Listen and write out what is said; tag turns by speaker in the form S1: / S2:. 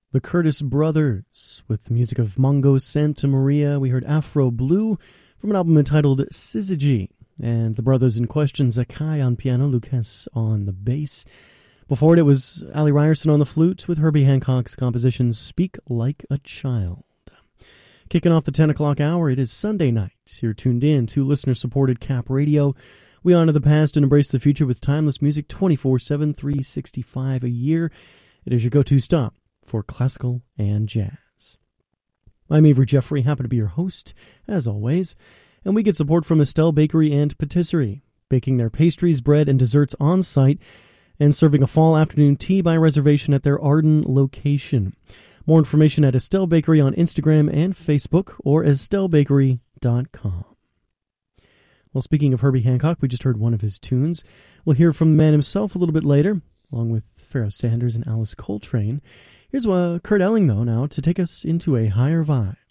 S1: The Curtis Brothers, with the music of Mongo Santa Maria. We heard Afro Blue from an album entitled Syzygy, and the brothers in question, Zakai on piano, Lucas on the bass. Before it was Ali Ryerson on the flute with Herbie Hancock's composition Speak Like a Child. Kicking off the 10 o'clock hour, it is Sunday night. You're tuned in to listener-supported Cap Radio. We honor the past and embrace the future with timeless music 24/7, 365 a year. It is your go-to stop for classical and jazz. I'm Avery Jeffrey, happy to be your host, as always, and we get support from Estelle Bakery and Patisserie, baking their pastries, bread, and desserts on-site, and serving a fall afternoon tea by reservation at their Arden location. More information at Estelle Bakery on Instagram and Facebook, or estellebakery.com. Well, speaking of Herbie Hancock, we just heard one of his tunes. We'll hear from the man himself a little bit later, along with Pharoah Sanders and Alice Coltrane. Here's Kurt Elling, though, now to take us into a higher vibe.